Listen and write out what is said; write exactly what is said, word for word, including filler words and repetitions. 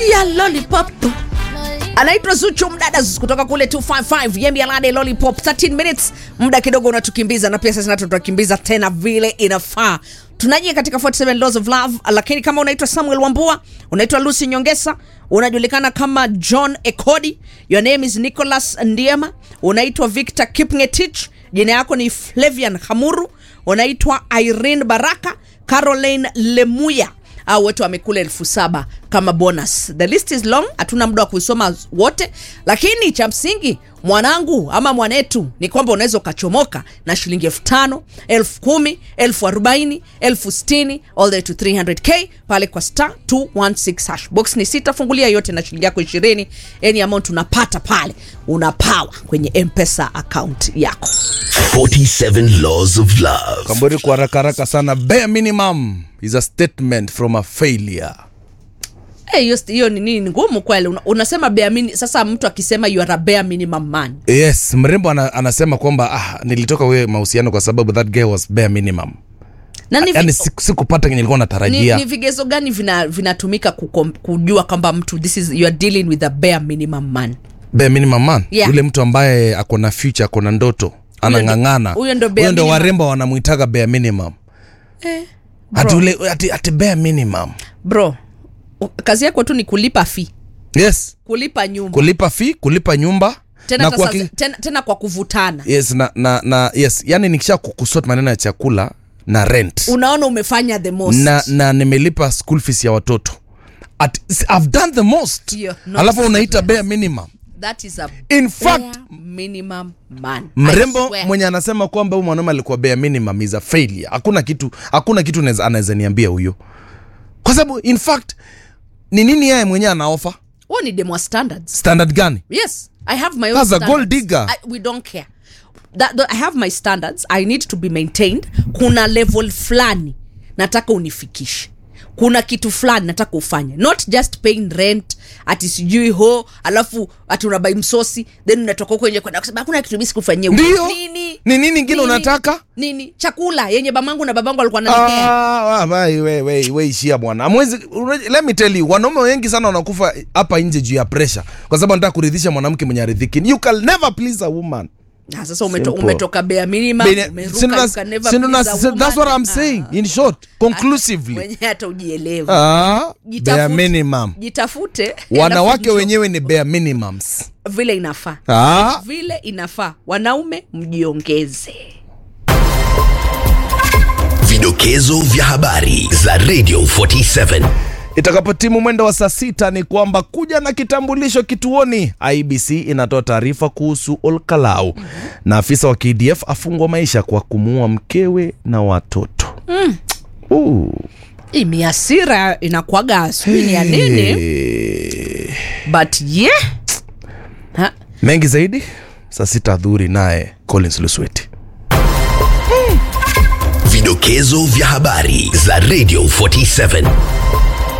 ya lollipop. Anaitwa Zuchu Mdadas kutoka kule two five five Yemi Alade Lollipop. thirteen minutes, muda kidogo unatukimbiza na pia sasa tutakimbiza tena vile inafaa. Tunaje katika forty-seven Laws of Love, lakini kama unaitwa Samuel Wambua, unaitwa Lucy Nyongesa, unajulikana kama John Ekodi, your name is Nicholas Ndiema, unaitwa Victor Kipngetich, jina yako ni Flavian Hamuru, unaitwa Irene Baraka, Caroline Lemuya, au watu wamekula elfu saba kama bonus. The list is long, hatuna muda wa kusoma wote, lakini cha msingi mwanangu ama mwanetu ni kwamba unaweza ukachomoka na shilingi elfu tano, elfu kumi, elfu arobaini, elfu sitini, all the way to three hundred K pale kwa star two one six hash. Box ni sita, fungulia yote na shilingi yako ishirini. Any amount unapata pale, unapawa kwenye M-Pesa account yako. forty-seven Laws of Love. Kamburi kwa haraka haraka sana. Bare minimum is a statement from a failure. Eh, hey, hiyo ni nini ngumu kweli? Una, unasema bare minimum. Sasa mtu akisema you are a bare minimum man. Yes, mrembo ana, anasema kwamba ah, nilitoka wewe mahusiano kwa sababu that guy was bare minimum. Nani yani sikupata kenye nilikuwa natarajia. Ni, ni vigezo gani vina vinatumika kujua kwamba mtu this is you are dealing with a bare minimum man? Bare minimum man, yeah. Yule mtu ambaye ako na future, ako na ndoto, anangangana. Huyo ndo bare minimum. Warembo wanamuitaga bare minimum. Eh. Atule ati ati bare minimum. Bro, kazi yako tu ni kulipa fee. Yes. Kulipa nyumba. Kulipa fee, kulipa nyumba. Tena, na kwa ki... tena, tena kwa kuvutana. Yes, na na, na yes, yani nikisha kukusort maneno ya chakula na rent. Unaona umefanya the most. Na na nimelipa school fees ya watoto. At, I've done the most. Yeah, alafu unaita bare minimum. That is a in fact minimum man. Mrembo mwenye anasema kwamba huyu mwanaume alikuwa bare minimum is a failure. Hakuna kitu, hakuna kitu anaweza niambia huyo. Kwa sababu in fact ni nini yeye mwenye ana offer? Wao ni demo standards. Standard gani? Yes, I have my own That's standards. That's a gold digger. I, we don't care. That, that I have my standards. I need to be maintained. Kuna level fulani nataka unifikishe. Kuna kitu fulani nataka ufanye. Not just paying rent ati sijui ho alafu ati unabai msosi then unatoka huko nje kwenda kusema hakuna kitu mimi sikufanyia. Nini? Ni nini ngine unataka? Nini? Chakula yenye babangu na babangu walikuwa wananipea. Ah, wewe wewe wewe we, ishia bwana. Amwezi, let me tell you, wanaume wengi sana wanakufa hapa nje juu ya pressure kwa sababu anataka kuridhisha mwanamke mwenye aridhiki. You can never please a woman. Ah, sasa umeto, umetoka bare minimum, umeruka you can never please a woman. That's what I'm saying. Ah. In short, conclusively. Mwenye hata ujielewe. Ah, bare minimum. Jitafute. Wanawake wenyewe ni bare minimums. Vile inafaa. Ah. Vile inafaa. Wanaume mjiongeze. Vidokezo vya habari za Radio forty-seven. Itakapotimu mwendo wa saa sita ni kwamba kuja na kitambulisho kituoni. I B C inatoa taarifa kuhusu Olkalau. Mm-hmm. Na afisa wa K D F afungwa maisha kwa kumuua mkewe na watoto. Mm. Uh. Imi hasira inakuaga asuini ya nini? But yeah. Ha? Mengi zaidi saa sita adhuri naye Collins Lusweti. Mm. Vidokezo vya habari za Radio forty-seven.